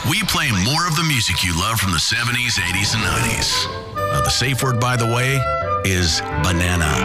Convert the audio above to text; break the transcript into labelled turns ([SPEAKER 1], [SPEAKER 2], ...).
[SPEAKER 1] We play more of the music you love from the 70s, 80s, and 90s. The safe word, by the way, is banana.